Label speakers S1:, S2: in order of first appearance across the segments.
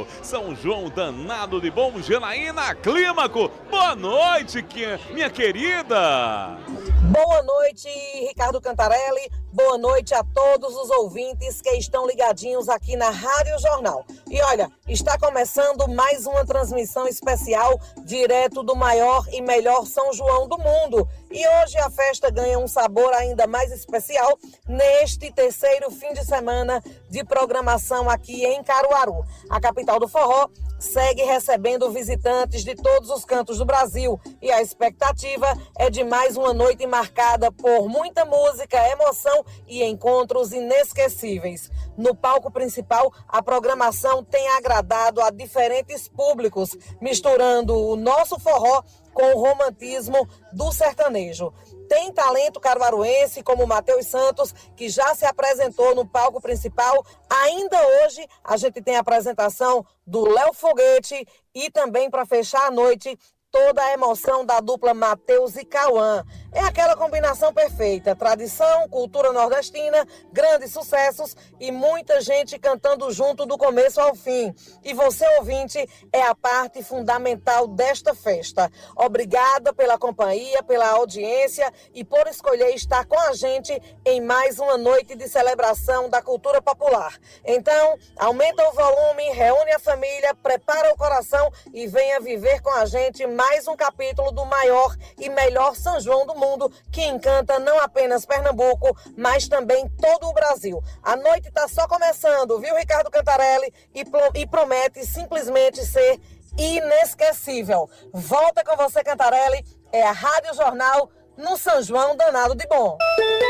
S1: São João danado de bom, Janaína Clímaco. Boa noite, minha querida.
S2: Boa noite, Ricardo Cantarelli. Boa noite a todos os ouvintes que estão ligadinhos aqui na Rádio Jornal. E olha, está começando mais uma transmissão especial direto do maior e melhor São João do mundo. E hoje a festa ganha um sabor ainda mais especial neste terceiro fim de semana de programação aqui em Caruaru. A capital do forró segue recebendo visitantes de todos os cantos do Brasil e a expectativa é de mais uma noite marcada por muita música, emoção e encontros inesquecíveis. No palco principal, a programação tem agradado a diferentes públicos, misturando o nosso forró com o romantismo do sertanejo. Tem talento caruaruense como o Matheus Santos, que já se apresentou no palco principal. Ainda hoje, a gente tem a apresentação do Léo Foguete e também, para fechar a noite, toda a emoção da dupla Matheus e Cauã. É aquela combinação perfeita, tradição, cultura nordestina, grandes sucessos e muita gente cantando junto do começo ao fim. E você, ouvinte, é a parte fundamental desta festa. Obrigada pela companhia, pela audiência e por escolher estar com a gente em mais uma noite de celebração da cultura popular. Então, aumenta o volume, reúne a família, prepara o coração e venha viver com a gente mais um capítulo do maior e melhor São João do mundo, que encanta não apenas Pernambuco, mas também todo o Brasil. A noite está só começando, viu, Ricardo Cantarelli? E promete simplesmente ser inesquecível. Volta com você, Cantarelli. É a Rádio Jornal no São João danado de bom.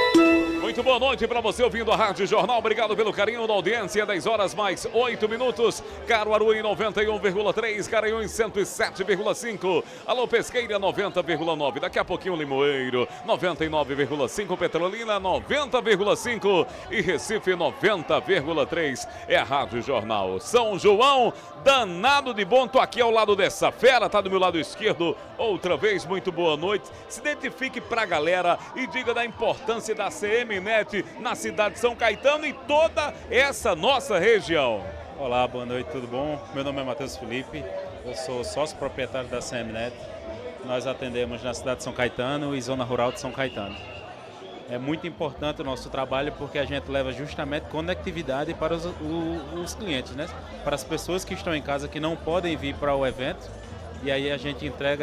S1: Muito boa noite para você ouvindo a Rádio Jornal. Obrigado pelo carinho da audiência. 10 horas mais 8 minutos. Caruaru em 91,3. Garanhuns 107,5. Alô Pesqueira 90,9. Daqui a pouquinho Limoeiro 99,5. Petrolina 90,5. E Recife 90,3. É a Rádio Jornal. São João danado de bom. Tô aqui ao lado dessa fera. Tá do meu lado esquerdo. Outra vez, muito boa noite. Se identifique pra galera e diga da importância da CMNet na cidade de São Caetano e toda essa nossa região.
S3: Olá, boa noite, tudo bom? Meu nome é Matheus Felipe, eu sou sócio proprietário da CMNet. Nós atendemos na cidade de São Caetano e zona rural de São Caetano. É muito importante o nosso trabalho porque a gente leva justamente conectividade para os clientes, né? Para as pessoas que estão em casa que não podem vir para o evento. E aí a gente entrega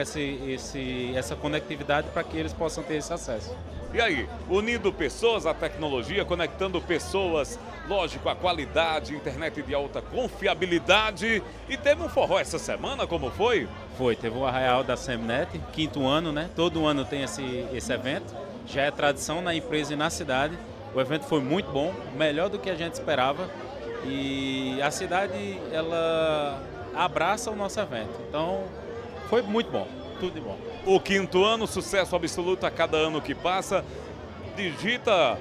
S3: essa conectividade para que eles possam ter esse acesso.
S1: E aí, unindo pessoas à tecnologia, conectando pessoas, lógico, a qualidade, internet de alta confiabilidade. E teve um forró essa semana, como foi?
S3: Foi, teve o Arraial da CMNet, 5º ano, né? Todo ano tem esse evento. Já é tradição na empresa e na cidade. O evento foi muito bom, melhor do que a gente esperava. E a cidade, ela abraça o nosso evento. Então, foi muito bom, tudo de bom.
S1: O 5º ano, sucesso absoluto a cada ano que passa. Digita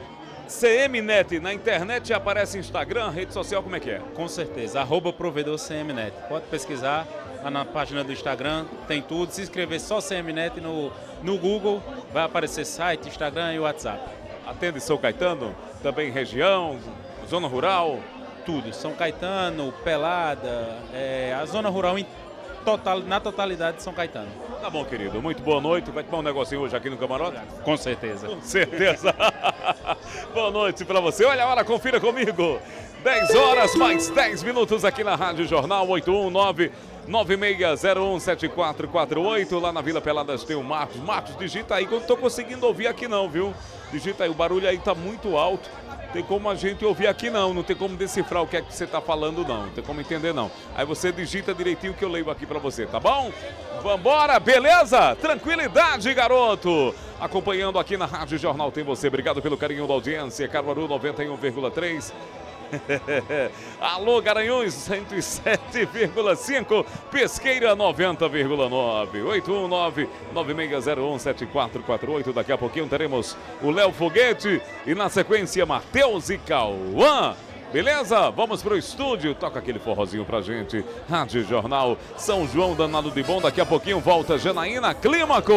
S1: CMNet na internet e aparece Instagram, rede social, como é que é?
S3: Com certeza, @provedor CMNet. Pode pesquisar lá na página do Instagram, tem tudo. Se inscrever só CMNet no Google, vai aparecer site, Instagram e WhatsApp.
S1: Atende São Caetano, também região, zona rural?
S3: Tudo, São Caetano, Pelada, a zona rural na totalidade de São Caetano.
S1: Tá bom, querido, muito boa noite. Vai tomar um negocinho hoje aqui no camarote?
S3: Com certeza.
S1: Com certeza. Boa noite pra você. Olha a hora, confira comigo. 10 horas mais 10 minutos aqui na Rádio Jornal 819-9601-7448. Lá na Vila Peladas tem o Marcos. Marcos, digita aí que eu não tô conseguindo ouvir aqui não, viu? Digita aí, o barulho aí tá muito alto. Tem como a gente ouvir aqui não tem como decifrar o que é que você tá falando não tem como entender não. Aí você digita direitinho que eu leio aqui pra você, tá bom? Vambora, beleza? Tranquilidade, garoto! Acompanhando aqui na Rádio Jornal tem você, obrigado pelo carinho da audiência, Caruaru 91,3. Alô, Garanhuns 107,5, Pesqueira 90,9, 819-9601-7448. Daqui a pouquinho teremos o Léo Foguete e na sequência Matheus e Cauã. Beleza? Vamos pro estúdio, toca aquele forrozinho pra gente. Rádio Jornal São João danado de bom. Daqui a pouquinho volta Janaína Clímaco.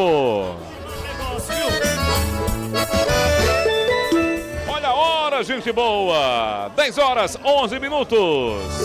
S1: Olha a hora, gente boa! 10 horas, 11 minutos.